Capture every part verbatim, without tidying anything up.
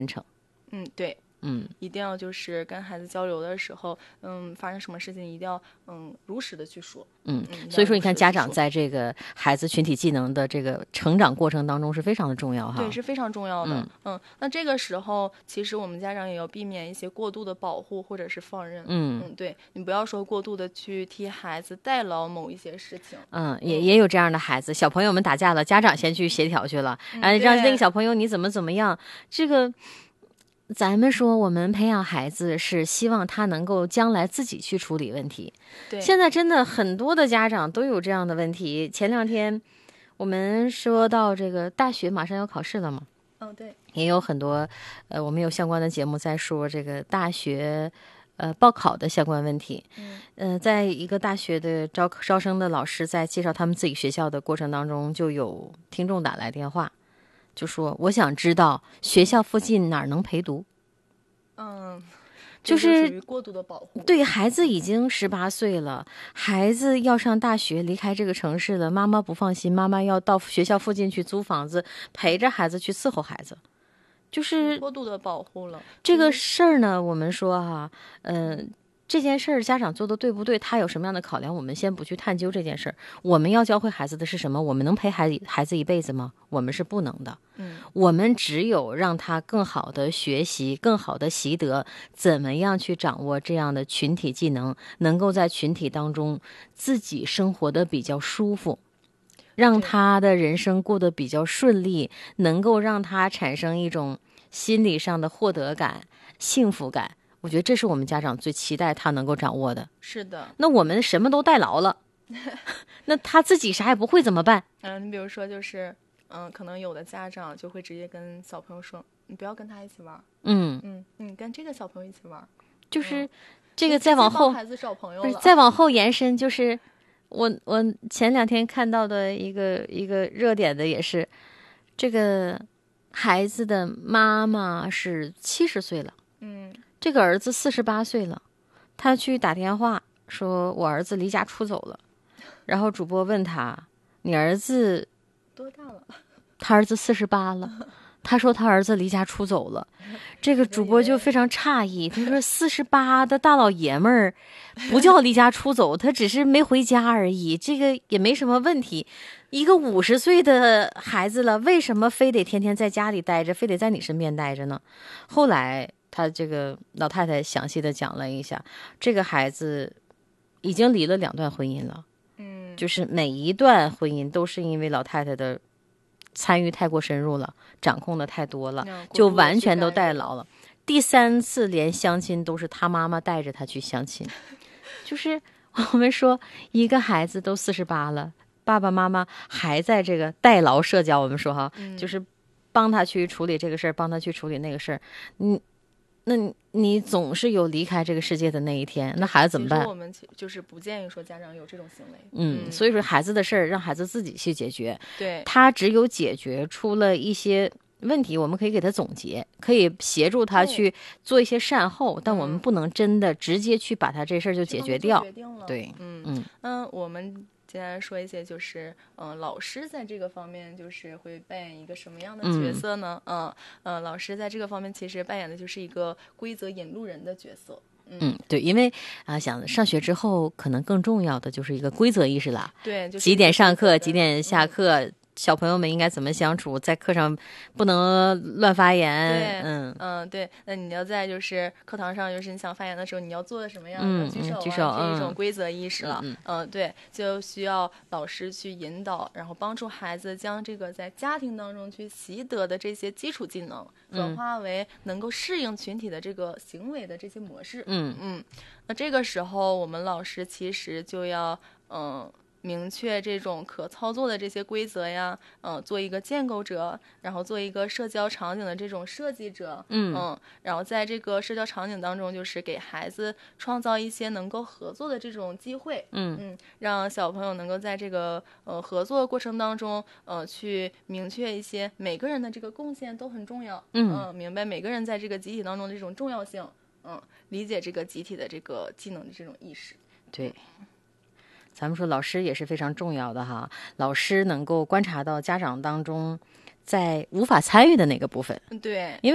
诚。 嗯，对。 嗯， 一定要就是跟孩子交流的时候，嗯，发生什么事情一定要嗯如实的去说。 嗯， 嗯所以说你看，家长在这个孩子群体技能的这个成长过程当中是非常的重要哈。 对，是非常重要的。 嗯, 嗯，那这个时候其实我们家长也要避免一些过度的保护或者是放任。 嗯嗯，对，你不要说过度的去替孩子代劳某一些事情。 嗯，也也有这样的孩子，小朋友们打架了，家长先去协调去了，哎、嗯，让那个小朋友你怎么怎么样，这个。咱们说我们培养孩子是希望他能够将来自己去处理问题。 对， 现在真的很多的家长都有这样的问题。前两天我们说到这个大学马上要考试了嘛， 哦对， 也有很多呃我们有相关的节目在说这个大学呃报考的相关问题。 嗯， 呃，在一个大学的招招生的老师在介绍他们自己学校的过程当中，就有听众打来电话。就说我想知道学校附近哪儿能陪读。 嗯， 就是属于过度的保护。 对，孩子已经十八岁了，孩子要上大学，离开这个城市了，妈妈不放心，妈妈要到学校附近去租房子，陪着孩子去伺候孩子，就是过度的保护了。 这个事儿呢，我们说哈，嗯、呃。这件事儿家长做的对不对？他有什么样的考量？我们先不去探究这件事儿。我们要教会孩子的是什么？我们能陪孩子孩子一辈子吗？我们是不能的。 嗯， 我们只有让他更好的学习，更好的习得怎么样去掌握这样的群体技能，能够在群体当中自己生活的比较舒服，让他的人生过得比较顺利，能够让他产生一种心理上的获得感、幸福感。我觉得这是我们家长最期待他能够掌握的。 是的。 那我们什么都代劳了，那他自己啥也不会怎么办？ 嗯，你比如说就是，嗯、呃，可能有的家长就会直接跟小朋友说，你不要跟他一起玩。 嗯嗯，你跟这个小朋友一起玩。 就是这个再往后， 嗯、孩子找朋友了， 再往后延伸，就是我我前两天看到的一个一个热点的也是，这个孩子的妈妈是七十岁了。 嗯。 这个儿子四十八岁了，他去打电话说我儿子离家出走了，然后主播问他你儿子多大了？ 他儿子四十八了，他说他儿子离家出走了，这个主播就非常诧异，他说四十八的大老爷们儿不叫离家出走，他只是没回家而已，这个也没什么问题。一个五十岁的孩子了，为什么非得天天在家里待着，非得在你身边待着呢？后来他这个老太太详细的讲了一下，这个孩子已经离了两段婚姻了， 嗯， 就是每一段婚姻都是因为老太太的参与太过深入了，掌控的太多了，就完全都代劳了。第三次连相亲都是他妈妈带着他去相亲，就是我们说一个孩子都四十八了，爸爸妈妈还在这个代劳社交，我们说哈， 嗯、 就是帮他去处理这个事儿，帮他去处理那个事儿，嗯。那你总是有离开这个世界的那一天，那孩子怎么办？ 其实我们就是不建议说家长有这种行为。 嗯， 嗯， 所以说孩子的事儿让孩子自己去解决。 对， 他只有解决出了一些问题，我们可以给他总结，可以协助他去做一些善后，但我们不能真的直接去把他这事儿就解决掉。对， 嗯嗯， 那我们接下来说一些，就是嗯、呃，老师在这个方面就是会扮演一个什么样的角色呢？嗯嗯、呃，老师在这个方面其实扮演的就是一个规则引路人的角色。嗯, 嗯，对，因为啊，想上学之后，可能更重要的就是一个规则意识了。 对，就是、 几点上课，几点下课。嗯，小朋友们应该怎么相处，在课上不能乱发言。 对， 嗯嗯，对。那你要在就是课堂上，就是你想发言的时候，你要做什么样的、 嗯、 举手、啊、 举手， 这一种规则意识了。 嗯, 嗯，对，就需要老师去引导，然后帮助孩子将这个在家庭当中去习得的这些基础技能，转化为能够适应群体的这个行为的这些模式。 嗯嗯，那这个时候我们老师其实就要嗯。明确这种可操作的这些规则呀，嗯、呃，做一个建构者，然后做一个社交场景的这种设计者， 嗯嗯，然后在这个社交场景当中，就是给孩子创造一些能够合作的这种机会， 嗯嗯，让小朋友能够在这个呃合作过程当中，呃，去明确一些每个人的这个贡献都很重要， 嗯、 呃，明白每个人在这个集体当中的这种重要性，嗯，理解这个集体的这个技能的这种意识， 对。咱们说老师也是非常重要的哈，老师能够观察到家长当中在无法参与的那个部分。 对， 因为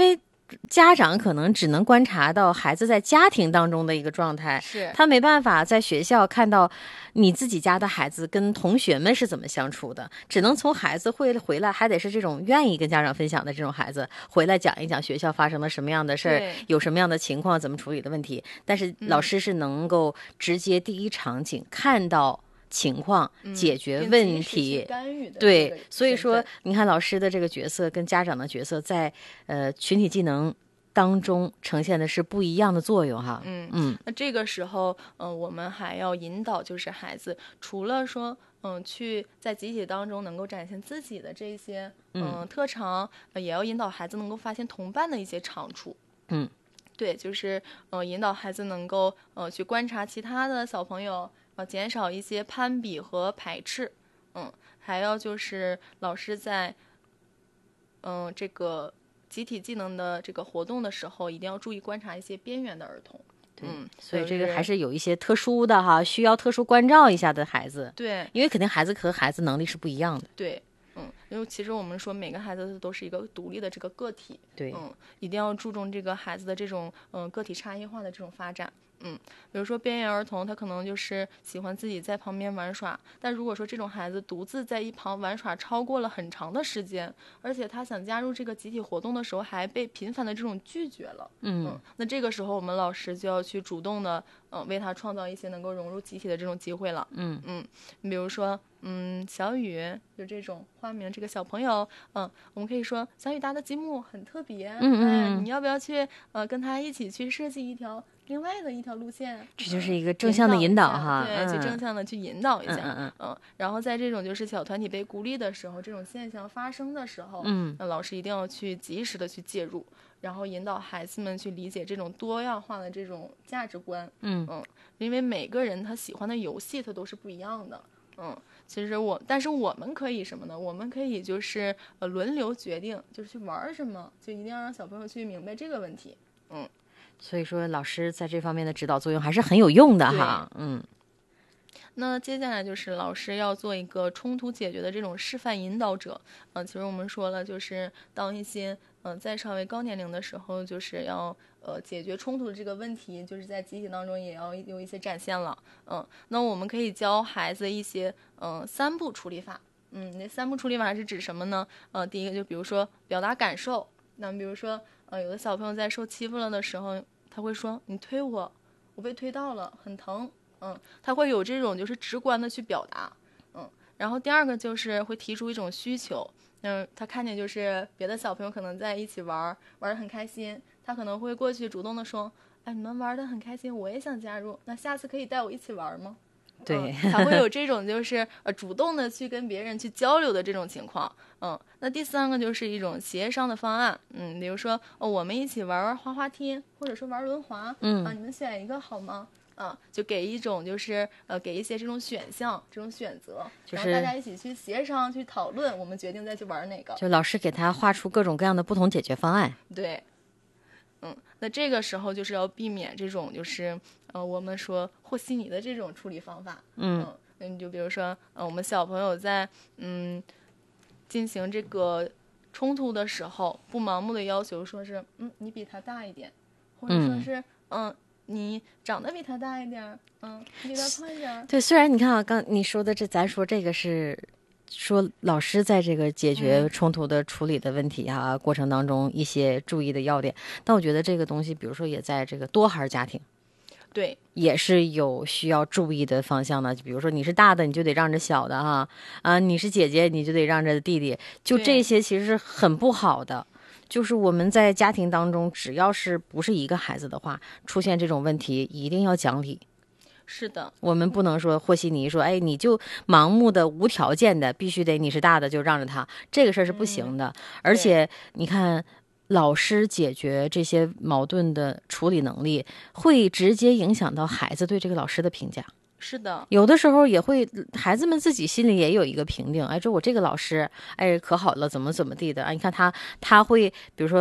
家长可能只能观察到孩子在家庭当中的一个状态， 是他没办法在学校看到你自己家的孩子跟同学们是怎么相处的，只能从孩子会回来，还得是这种愿意跟家长分享的这种孩子回来讲一讲学校发生了什么样的事儿，有什么样的情况，怎么处理的问题。但是老师是能够直接第一场景看到情况，解决问题， 嗯、干预的对，所以说你看老师的这个角色跟家长的角色在呃群体技能当中呈现的是不一样的作用哈。 嗯嗯，那这个时候，嗯、呃，我们还要引导，就是孩子除了说，嗯，去在集体当中能够展现自己的这些，嗯、呃，特长、呃，也要引导孩子能够发现同伴的一些长处。 嗯， 对，就是呃，引导孩子能够呃去观察其他的小朋友。呃，减少一些攀比和排斥，嗯，还要就是老师在，嗯，这个集体技能的这个活动的时候，一定要注意观察一些边缘的儿童， 对， 嗯， 所以这个还是有一些特殊的哈，需要特殊关照一下的孩子， 对， 因为肯定孩子和孩子能力是不一样的， 对，嗯，因为其实我们说每个孩子都是一个独立的这个个体， 对， 嗯，一定要注重这个孩子的这种嗯、呃、个体差异化的这种发展。嗯，比如说边缘儿童，他可能就是喜欢自己在旁边玩耍，但如果说这种孩子独自在一旁玩耍超过了很长的时间，而且他想加入这个集体活动的时候还被频繁的这种拒绝了， 嗯， 嗯，那这个时候我们老师就要去主动的，嗯、呃，为他创造一些能够融入集体的这种机会了。 嗯嗯，你比如说，嗯，小雨就这种花名，这个小朋友，嗯，我们可以说小雨搭的积木很特别， 嗯嗯， 哎，你要不要去呃跟他一起去设计一条另外的一条路线？ 这就是一个正向的引导哈， 对， 嗯、 去正向的去引导一下， 嗯嗯嗯，然后在这种就是小团体被孤立的时候，这种现象发生的时候， 嗯， 那老师一定要去及时的去介入，然后引导孩子们去理解这种多样化的这种价值观， 嗯嗯，因为每个人他喜欢的游戏他都是不一样的，嗯，其实我，但是我们可以什么呢？我们可以就是呃轮流决定，就是去玩什么，就一定要让小朋友去明白这个问题，嗯。 所以说老师在这方面的指导作用还是很有用的哈，嗯。 那接下来就是老师要做一个冲突解决的这种示范引导者，嗯、呃，其实我们说了，就是当一些嗯、呃、在稍微高年龄的时候，就是要呃解决冲突的这个问题，就是在集体当中也要有一些展现了，嗯，那我们可以教孩子一些嗯、呃、三步处理法，嗯，那三步处理法是指什么呢？呃，第一个就比如说表达感受，那比如说呃有的小朋友在受欺负了的时候，他会说你推我，我被推到了，很疼。嗯，他会有这种就是直观的去表达，嗯，然后第二个就是会提出一种需求，嗯，他看见就是别的小朋友可能在一起玩，玩得很开心，他可能会过去主动的说，哎，你们玩得很开心，我也想加入，那下次可以带我一起玩吗？ 对， 嗯、才会有这种就是呃主动的去跟别人去交流的这种情况，嗯，那第三个就是一种协商的方案，嗯，比如说哦，我们一起玩玩滑滑梯，或者说玩轮滑， 嗯啊，你们选一个好吗？啊，就给一种就是呃，给一些这种选项，这种选择， 就是然后大家一起去协商、去讨论，我们决定再去玩哪个。 就老师给他画出各种各样的不同解决方案。 对，嗯，那这个时候就是要避免这种就是呃，我们说和稀泥的这种处理方法。 嗯， 那、嗯、你就比如说，呃，我们小朋友在嗯进行这个冲突的时候，不盲目的要求说是嗯你比他大一点，或者说是嗯。嗯你长得比他大一点，嗯，你比他胖一点。 对，虽然你看啊，刚你说的这，咱说这个是说老师在这个解决冲突的处理的问题啊、嗯、过程当中一些注意的要点，但我觉得这个东西，比如说也在这个多孩家庭， 对， 也是有需要注意的方向的。比如说你是大的，你就得让着小的哈，啊，你是姐姐，你就得让着弟弟，就这些其实是很不好的。就是我们在家庭当中，只要是不是一个孩子的话，出现这种问题，一定要讲理。 是的， 我们不能说和稀泥，说哎，你就盲目的、无条件的，必须得你是大的就让着他，这个事儿是不行的。嗯、而且你看，老师解决这些矛盾的处理能力，会直接影响到孩子对这个老师的评价。 是的， 有的时候也会，孩子们自己心里也有一个评定，哎，说我这个老师，哎，可好了，怎么怎么地的啊？你看他，他会，比如说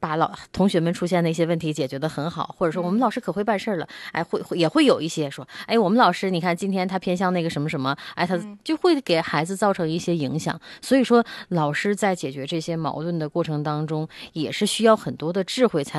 把老同学们出现的一些问题解决得很好，或者说我们老师可会办事了，哎，会会也会有一些说，哎，我们老师你看今天他偏向那个什么什么，哎，他就会给孩子造成一些影响。所以说，老师在解决这些矛盾的过程当中，也是需要很多的智慧才